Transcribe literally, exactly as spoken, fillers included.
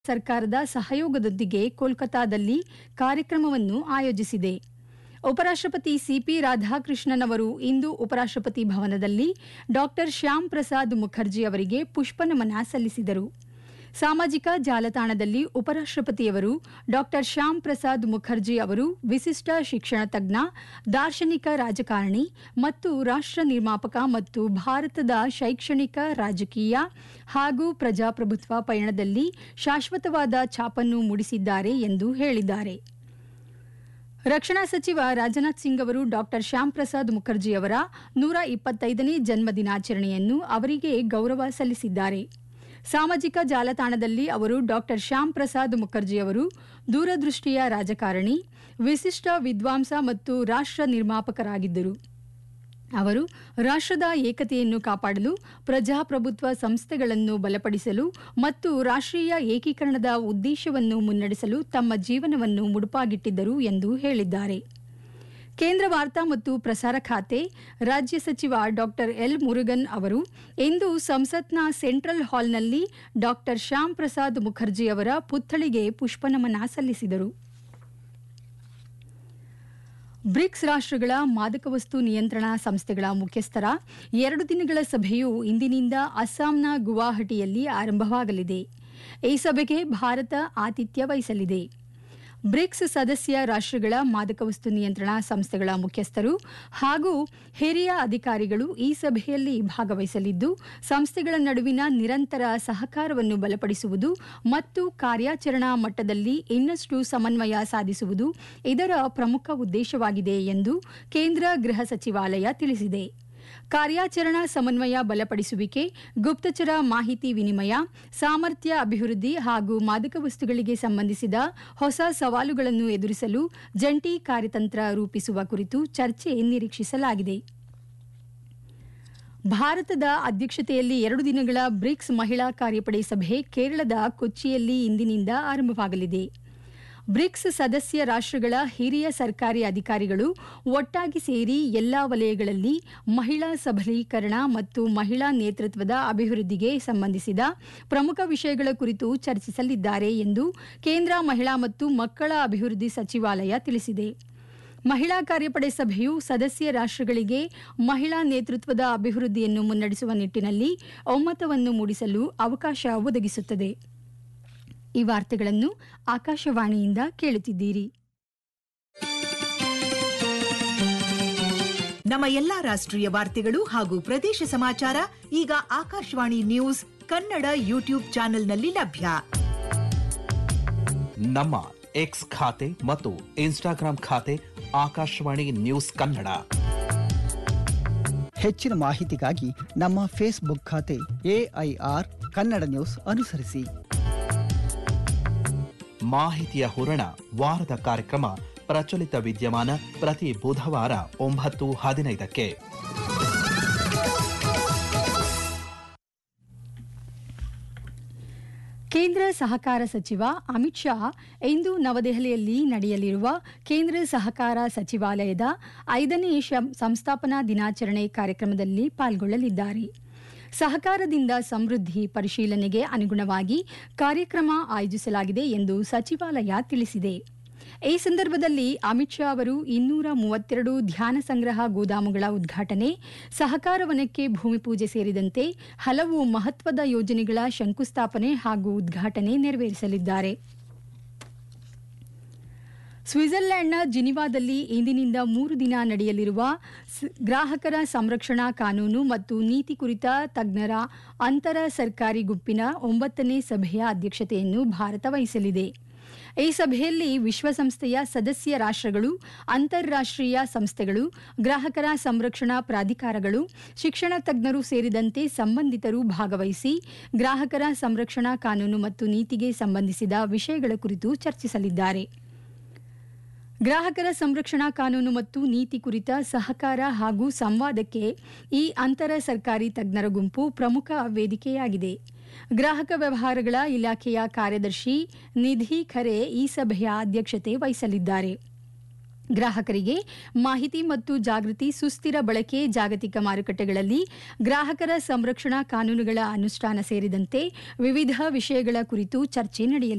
ಸರ್ಕಾರದ ಸಹಯೋಗದೊಂದಿಗೆ ಕೋಲ್ಕತಾದಲ್ಲಿ ಕಾರ್ಯಕ್ರಮವನ್ನು ಆಯೋಜಿಸಿದೆ. ಉಪರಾಷ್ಟ್ರಪತಿ ಸಿಪಿ ರಾಧಾಕೃಷ್ಣನ್ ಅವರು ಇಂದು ಉಪರಾಷ್ಟ್ರಪತಿ ಭವನದಲ್ಲಿ ಡಾಕ್ಟರ್ ಶ್ಯಾಮ್ ಪ್ರಸಾದ್ ಮುಖರ್ಜಿ ಅವರಿಗೆ ಪುಷ್ಪನಮನ ಸಲ್ಲಿಸಿದರು. ಸಾಮಾಜಿಕ ಜಾಲತಾಣದಲ್ಲಿ ಉಪರಾಷ್ಟ್ರಪತಿಯವರು ಡಾಕ್ಟರ್ ಶ್ಯಾಮ್ ಪ್ರಸಾದ್ ಮುಖರ್ಜಿ ಅವರು ವಿಶಿಷ್ಟ ಶಿಕ್ಷಣ ತಜ್ಞ, ದಾರ್ಶನಿಕ ರಾಜಕಾರಣಿ ಮತ್ತು ರಾಷ್ಟ್ರ ನಿರ್ಮಾಪಕ ಮತ್ತು ಭಾರತದ ಶೈಕ್ಷಣಿಕ, ರಾಜಕೀಯ ಹಾಗೂ ಪ್ರಜಾಪ್ರಭುತ್ವ ಪಯಣದಲ್ಲಿ ಶಾಶ್ವತವಾದ ಛಾಪನ್ನು ಮೂಡಿಸಿದ್ದಾರೆ ಎಂದು ಹೇಳಿದ್ದಾರೆ. ರಕ್ಷಣಾ ಸಚಿವ ರಾಜನಾಥ್ ಸಿಂಗ್ ಅವರು ಡಾಕ್ಟರ್ ಶ್ಯಾಮ್ ಪ್ರಸಾದ್ ಮುಖರ್ಜಿ ಅವರ ನೂರ ಇಪ್ಪತ್ತೈದನೇ ಜನ್ಮ ದಿನಾಚರಣೆಯನ್ನು ಅವರಿಗೆ ಗೌರವ ಸಲ್ಲಿಸಿದ್ದಾರೆ. ಸಾಮಾಜಿಕ ಜಾಲತಾಣದಲ್ಲಿ ಅವರು ಡಾಕ್ಟರ್ ಶ್ಯಾಮ್ ಪ್ರಸಾದ್ ಮುಖರ್ಜಿ ಅವರು ದೂರದೃಷ್ಟಿಯ ರಾಜಕಾರಣಿ, ವಿಶಿಷ್ಟ ವಿದ್ವಾಂಸ ಮತ್ತು ರಾಷ್ಟ್ರ ನಿರ್ಮಾಪಕರಾಗಿದ್ದರು. ಅವರು ರಾಷ್ಟ್ರದ ಏಕತೆಯನ್ನು ಕಾಪಾಡಲು, ಪ್ರಜಾಪ್ರಭುತ್ವ ಸಂಸ್ಥೆಗಳನ್ನು ಬಲಪಡಿಸಲು ಮತ್ತು ರಾಷ್ಟ್ರೀಯ ಏಕೀಕರಣದ ಉದ್ದೇಶವನ್ನು ಮುನ್ನಡೆಸಲು ತಮ್ಮ ಜೀವನವನ್ನು ಮುಡುಪಾಗಿಟ್ಟಿದ್ದರು ಎಂದು ಹೇಳಿದ್ದಾರೆ. ಕೇಂದ್ರ ವಾರ್ತಾ ಮತ್ತು ಪ್ರಸಾರ ಖಾತೆ ರಾಜ್ಯ ಸಚಿವ ಡಾಕ್ಟರ್ ಎಲ್ ಮುರುಗನ್ ಅವರು ಇಂದು ಸಂಸತ್ನ ಸೆಂಟ್ರಲ್ ಹಾಲ್ನಲ್ಲಿ ಡಾಕ್ಟರ್ ಶ್ಯಾಮ್ ಪ್ರಸಾದ್ ಮುಖರ್ಜಿ ಅವರ ಪುತ್ಥಳಿಗೆ ಪುಷ್ಪನಮನ ಸಲ್ಲಿಸಿದರು. ಬ್ರಿಕ್ಸ್ ರಾಷ್ಟ್ರಗಳ ಮಾದಕ ವಸ್ತು ನಿಯಂತ್ರಣ ಸಂಸ್ಥೆಗಳ ಮುಖ್ಯಸ್ಥರ ಎರಡು ದಿನಗಳ ಸಭೆಯು ಇಂದಿನಿಂದ ಅಸ್ಸಾಂನ ಗುವಾಹಟಿಯಲ್ಲಿ ಆರಂಭವಾಗಲಿದೆ. ಈ ಸಭೆಗೆ ಭಾರತ ಆತಿಥ್ಯ ವಹಿಸಲಿದೆ. ಬ್ರಿಕ್ಸ್ ಸದಸ್ಯ ರಾಷ್ಟ್ರಗಳ ಮಾದಕ ವಸ್ತು ನಿಯಂತ್ರಣ ಸಂಸ್ಥೆಗಳ ಮುಖ್ಯಸ್ಥರು ಹಾಗೂ ಹಿರಿಯ ಅಧಿಕಾರಿಗಳು ಈ ಸಭೆಯಲ್ಲಿ ಭಾಗವಹಿಸಲಿದ್ದು, ಸಂಸ್ಥೆಗಳ ನಡುವಿನ ನಿರಂತರ ಸಹಕಾರವನ್ನು ಬಲಪಡಿಸುವುದು ಮತ್ತು ಕಾರ್ಯಾಚರಣಾ ಮಟ್ಟದಲ್ಲಿ ಇನ್ನಷ್ಟು ಸಮನ್ವಯ ಸಾಧಿಸುವುದು ಇದರ ಪ್ರಮುಖ ಉದ್ದೇಶವಾಗಿದೆ ಎಂದು ಕೇಂದ್ರ ಗೃಹ ಸಚಿವಾಲಯ ತಿಳಿಸಿದೆ. ಕಾರ್ಯಾಚರಣಾ ಸಮನ್ವಯ ಬಲಪಡಿಸುವಿಕೆ, ಗುಪ್ತಚರ ಮಾಹಿತಿ ವಿನಿಮಯ, ಸಾಮರ್ಥ್ಯ ಅಭಿವೃದ್ಧಿ ಹಾಗೂ ಮಾದಕ ವಸ್ತುಗಳಿಗೆ ಸಂಬಂಧಿಸಿದ ಹೊಸ ಸವಾಲುಗಳನ್ನು ಎದುರಿಸಲು ಜಂಟಿ ಕಾರ್ಯತಂತ್ರ ರೂಪಿಸುವ ಕುರಿತು ಚರ್ಚೆ ನಿರೀಕ್ಷಿಸಲಾಗಿದೆ. ಭಾರತದ ಅಧ್ಯಕ್ಷತೆಯಲ್ಲಿ ಎರಡು ದಿನಗಳ ಬ್ರಿಕ್ಸ್ ಮಹಿಳಾ ಕಾರ್ಯಪಡೆ ಸಭೆ ಕೇರಳದ ಕೊಚ್ಚಿಯಲ್ಲಿ ಇಂದಿನಿಂದ ಆರಂಭವಾಗಲಿದೆ. ಬ್ರಿಕ್ಸ್ ಸದಸ್ಯ ರಾಷ್ಟ್ರಗಳ ಹಿರಿಯ ಸರ್ಕಾರಿ ಅಧಿಕಾರಿಗಳು ಒಟ್ಟಾಗಿ ಸೇರಿ ಎಲ್ಲಾ ವಲಯಗಳಲ್ಲಿ ಮಹಿಳಾ ಸಬಲೀಕರಣ ಮತ್ತು ಮಹಿಳಾ ನೇತೃತ್ವದ ಅಭಿವೃದ್ಧಿಗೆ ಸಂಬಂಧಿಸಿದ ಪ್ರಮುಖ ವಿಷಯಗಳ ಕುರಿತು ಚರ್ಚಿಸಲಿದ್ದಾರೆ ಎಂದು ಕೇಂದ್ರ ಮಹಿಳಾ ಮತ್ತು ಮಕ್ಕಳ ಅಭಿವೃದ್ಧಿ ಸಚಿವಾಲಯ ತಿಳಿಸಿದೆ. ಮಹಿಳಾ ಕಾರ್ಯಪಡೆ ಸಭೆಯು ಸದಸ್ಯ ರಾಷ್ಟ್ರಗಳಿಗೆ ಮಹಿಳಾ ನೇತೃತ್ವದ ಅಭಿವೃದ್ಧಿಯನ್ನು ಮುನ್ನಡೆಸುವ ನಿಟ್ಟಿನಲ್ಲಿ ಒಮ್ಮತವನ್ನು ಮೂಡಿಸಲು ಅವಕಾಶ ಒದಗಿಸುತ್ತದೆ. ಈ ವಾರ್ತೆಗಳನ್ನು ಆಕಾಶವಾಣಿಯಿಂದ ಕೇಳುತ್ತಿದ್ದೀರಿ. ನಮ್ಮ ಎಲ್ಲಾ ರಾಷ್ಟ್ರೀಯ ವಾರ್ತೆಗಳು ಹಾಗೂ ಪ್ರದೇಶ ಸಮಾಚಾರ ಈಗ ಆಕಾಶವಾಣಿ ನ್ಯೂಸ್ ಕನ್ನಡ ಯೂಟ್ಯೂಬ್ ಚಾನೆಲ್ನಲ್ಲಿ ಲಭ್ಯ. ನಮ್ಮ ಎಕ್ಸ್ ಖಾತೆ ಮತ್ತು ಇನ್ಸ್ಟಾಗ್ರಾಂ ಖಾತೆ ಆಕಾಶವಾಣಿ ನ್ಯೂಸ್ ಕನ್ನಡ. ಹೆಚ್ಚಿನ ಮಾಹಿತಿಗಾಗಿ ನಮ್ಮ ಫೇಸ್ಬುಕ್ ಖಾತೆ ಎಐಆರ್ ಕನ್ನಡ ನ್ಯೂಸ್ ಅನುಸರಿಸಿ. ಮಾಹಿತಿಯ ಹೂರಣ ವಾರದ ಕಾರ್ಯಕ್ರಮ ಪ್ರಚಲಿತ ವಿದ್ಯಮಾನ ಪ್ರತಿ ಬುಧವಾರ ಒಂಬತ್ತು ಹದಿನೈದಕ್ಕೆ. ಕೇಂದ್ರ ಸಹಕಾರ ಸಚಿವ ಅಮಿತ್ ಶಾ ಇಂದು ನವದೆಹಲಿಯಲ್ಲಿ ನಡೆಯಲಿರುವ ಕೇಂದ್ರ ಸಹಕಾರ ಸಚಿವಾಲಯದ ಐದನೇ ಸಂಸ್ಥಾಪನಾ ದಿನಾಚರಣೆ ಕಾರ್ಯಕ್ರಮದಲ್ಲಿ ಪಾಲ್ಗೊಳ್ಳಲಿದ್ದಾರೆ. ಸಹಕಾರದಿಂದ ಸಮೃದ್ಧಿ ಪರಿಶೀಲನೆಗೆ ಅನುಗುಣವಾಗಿ ಕಾರ್ಯಕ್ರಮ ಆಯೋಜಿಸಲಾಗಿದೆ ಎಂದು ಸಚಿವಾಲಯ ತಿಳಿಸಿದೆ. ಈ ಸಂದರ್ಭದಲ್ಲಿ ಅಮಿತ್ ಶಾ ಅವರು ಇನ್ನೂರ ಮೂವತ್ತೆರಡು ಧ್ಯಾನ ಸಂಗ್ರಹ ಗೋದಾಮುಗಳ ಉದ್ಘಾಟನೆ, ಸಹಕಾರ ವನಕ್ಕೆ ಭೂಮಿ ಪೂಜೆ ಸೇರಿದಂತೆ ಹಲವು ಮಹತ್ವದ ಯೋಜನೆಗಳ ಶಂಕುಸ್ಥಾಪನೆ ಹಾಗೂ ಉದ್ಘಾಟನೆ ನೆರವೇರಿಸಲಿದ್ದಾರೆ. ಸ್ವಿಟ್ಜರ್ಲೆಂಡ್ನ ಜಿನಿವಾದಲ್ಲಿ ಇಂದಿನಿಂದ ಮೂರು ದಿನ ನಡೆಯಲಿರುವ ಗ್ರಾಹಕರ ಸಂರಕ್ಷಣಾ ಕಾನೂನು ಮತ್ತು ನೀತಿ ಕುರಿತ ತಜ್ಞರ ಅಂತರ ಸರ್ಕಾರಿ ಗುಂಪಿನ ಒಂಬತ್ತನೇ ಸಭೆಯ ಅಧ್ಯಕ್ಷತೆಯನ್ನು ಭಾರತ ವಹಿಸಲಿದೆ. ಈ ಸಭೆಯಲ್ಲಿ ವಿಶ್ವಸಂಸ್ಥೆಯ ಸದಸ್ಯ ರಾಷ್ಟ್ರಗಳು, ಅಂತಾರಾಷ್ಟ್ರೀಯ ಸಂಸ್ಥೆಗಳು, ಗ್ರಾಹಕರ ಸಂರಕ್ಷಣಾ ಪ್ರಾಧಿಕಾರಗಳು, ಶಿಕ್ಷಣ ತಜ್ಞರು ಸೇರಿದಂತೆ ಸಂಬಂಧಿತರು ಭಾಗವಹಿಸಿ ಗ್ರಾಹಕರ ಸಂರಕ್ಷಣಾ ಕಾನೂನು ಮತ್ತು ನೀತಿಗೆ ಸಂಬಂಧಿಸಿದ ವಿಷಯಗಳ ಕುರಿತು ಚರ್ಚಿಸಲಿದ್ದಾರೆ. ಗ್ರಾಹಕರ ಸಂರಕ್ಷಣಾ ಕಾನೂನು ಮತ್ತು ನೀತಿ ಕುರಿತ ಸಹಕಾರ ಹಾಗೂ ಸಂವಾದಕ್ಕೆ ಈ ಅಂತರ ಸರ್ಕಾರಿ ತಜ್ಞರ ಗುಂಪು ಪ್ರಮುಖ ವೇದಿಕೆಯಾಗಿದೆ. ಗ್ರಾಹಕ ವ್ಯವಹಾರಗಳ ಇಲಾಖೆಯ ಕಾರ್ಯದರ್ಶಿ ನಿಧಿ ಖರೆ ಈ ಸಭೆಯ ಅಧ್ಯಕ್ಷತೆ ವಹಿಸಲಿದ್ದಾರೆ. ಗ್ರಾಹಕರಿಗೆ ಮಾಹಿತಿ ಮತ್ತು ಜಾಗೃತಿ, ಸುಸ್ಥಿರ ಬಳಕೆ, ಜಾಗತಿಕ ಮಾರುಕಟ್ಟೆಗಳಲ್ಲಿ ಗ್ರಾಹಕರ ಸಂರಕ್ಷಣಾ ಕಾನೂನುಗಳ ಅನುಷ್ಠಾನ ಸೇರಿದಂತೆ ವಿವಿಧ ವಿಷಯಗಳ ಕುರಿತು ಚರ್ಚೆ ನಡೆಯಲಿದೆ.